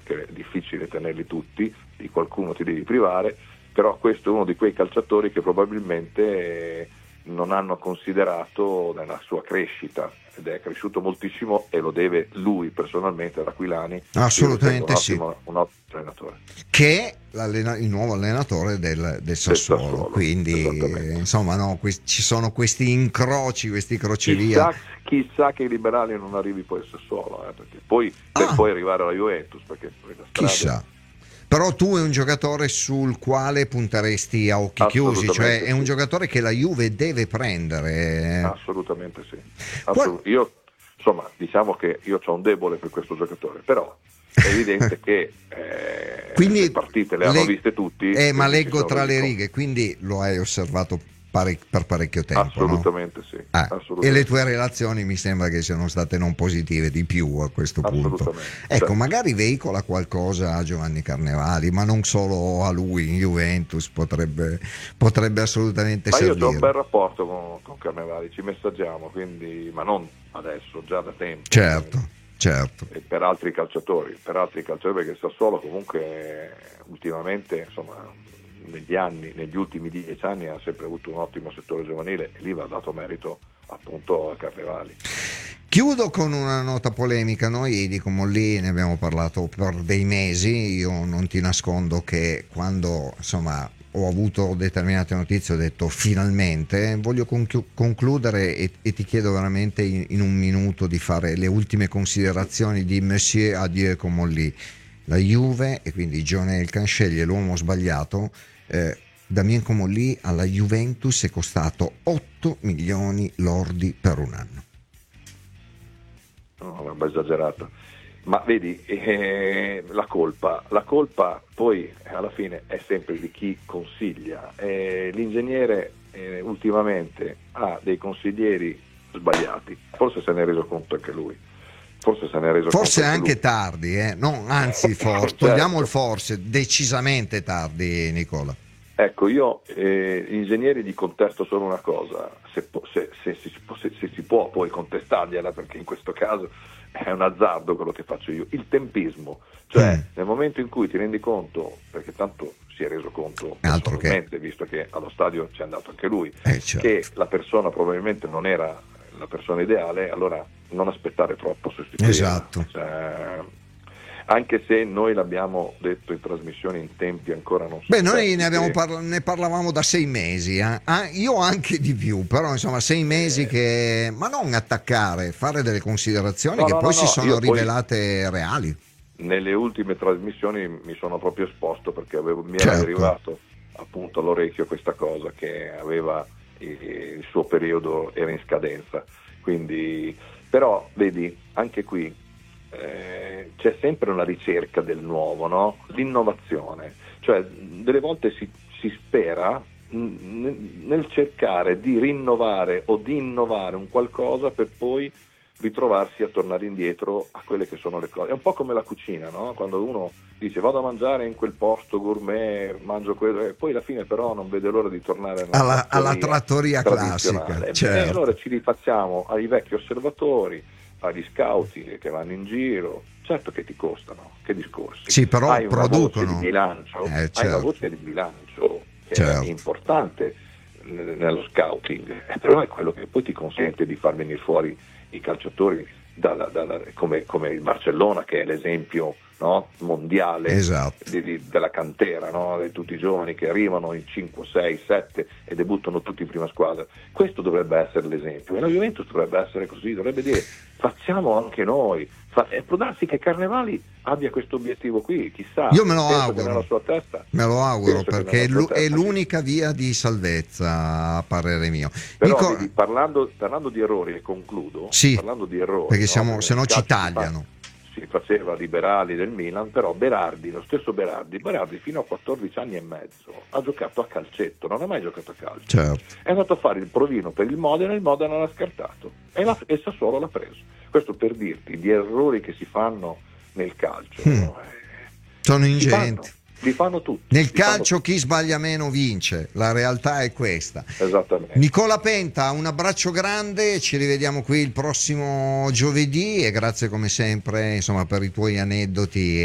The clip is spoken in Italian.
perché è difficile tenerli tutti, di qualcuno ti devi privare, però questo è uno di quei calciatori che probabilmente non hanno considerato nella sua crescita, ed è cresciuto moltissimo e lo deve lui personalmente ad Aquilani. Assolutamente sì. Un ottimo allenatore, Che è il nuovo allenatore del Sassuolo, quindi insomma ci sono questi incroci, questi crocevia. Chissà che i liberali non arrivi poi al Sassuolo, perché poi per poi arrivare alla Juventus, perché la strada... Chissà. Però tu è un giocatore sul quale punteresti a occhi chiusi, cioè è un giocatore che la Juve deve prendere. Assolutamente sì. Io insomma, diciamo che io ho un debole per questo giocatore, però è evidente che quindi le partite le hanno viste tutti. Ma leggo tra le righe, quindi lo hai osservato per parecchio tempo. Assolutamente, no? Sì. Assolutamente. E le tue relazioni mi sembra che siano state non positive di più a questo punto. Ecco, magari veicola qualcosa a Giovanni Carnevali, ma non solo a lui, in Juventus potrebbe assolutamente servire. Ma io ho un bel rapporto con Carnevali, ci messaggiamo, quindi, ma non adesso, già da tempo. Certo. E per altri calciatori, perché il Sassuolo comunque ultimamente, insomma, negli ultimi 10 anni ha sempre avuto un ottimo settore giovanile e lì va dato merito appunto a Carnevali. Chiudo con una nota polemica. Noi di Comolli ne abbiamo parlato per dei mesi. Io non ti nascondo che quando insomma ho avuto determinate notizie ho detto finalmente. Voglio concludere e ti chiedo veramente in un minuto di fare le ultime considerazioni di Monsieur Adieu Comolli. La Juve, e quindi Gionel sceglie l'uomo sbagliato. Damien Comolli alla Juventus è costato 8 milioni lordi per un anno. No, una roba esagerata. Ma vedi, la colpa poi alla fine è sempre di chi consiglia. L'ingegnere ultimamente ha dei consiglieri sbagliati, forse se ne è reso conto anche lui. Forse anche tardi, anzi forse, togliamo il forse, decisamente tardi, Nicola. Ecco, io gli ingegneri gli contesto solo una cosa, se si può poi contestargliela, perché in questo caso è un azzardo quello che faccio io, il tempismo, cioè nel momento in cui ti rendi conto, perché tanto si è reso conto personalmente, visto che allo stadio c'è andato anche lui, certo, che la persona probabilmente non era la persona ideale, allora non aspettare troppo sostituire. Esatto. Anche se noi l'abbiamo detto in trasmissione in tempi ancora non so. Beh, noi ne parlavamo da 6 mesi, io anche di più, però insomma 6 mesi che, ma non attaccare, fare delle considerazioni si sono rivelate reali. Nelle ultime trasmissioni mi sono proprio esposto perché mi era arrivato appunto all'orecchio questa cosa, che aveva il suo periodo era in scadenza, quindi però vedi anche qui c'è sempre una ricerca del nuovo, no? L'innovazione, cioè delle volte si spera nel cercare di rinnovare o di innovare un qualcosa per poi ritrovarsi a tornare indietro a quelle che sono le cose. È un po' come la cucina, no? Quando uno dice vado a mangiare in quel posto gourmet, mangio quello, e poi alla fine però non vede l'ora di tornare alla trattoria classica. Certo. E allora ci rifacciamo ai vecchi osservatori, agli scout che vanno in giro. Certo che ti costano, che discorsi. Sì, però hai producono. Hai una voce di bilancio che è importante nello scouting, però è quello che poi ti consente di far venire fuori i calciatori come il Barcellona, che è l'esempio, no, mondiale, esatto, della cantera, no, di tutti i giovani che arrivano in 5, 6, 7 e debuttano tutti in prima squadra. Questo dovrebbe essere l'esempio, e la Juventus dovrebbe essere così, dovrebbe dire facciamo anche noi. Può darsi che Carnevali abbia questo obiettivo qui, chissà. Io me lo auguro, nella sua testa, perché è l'unica via di salvezza a parere mio. Però vedi, parlando di errori, e concludo, parlando di errori, perché se no ci tagliano. Si faceva liberali del Milan, però lo stesso Berardi fino a 14 anni e mezzo ha giocato a calcetto, non ha mai giocato a calcio. Certo. È andato a fare il provino per il Modena l'ha scartato e il Sassuolo l'ha preso. Questo per dirti gli errori che si fanno nel calcio. Sono ingenti. Li fanno tutti. Nel calcio chi sbaglia meno vince, la realtà è questa. Esattamente. Nicola Penta, un abbraccio grande, ci rivediamo qui il prossimo giovedì e grazie come sempre, insomma, per i tuoi aneddoti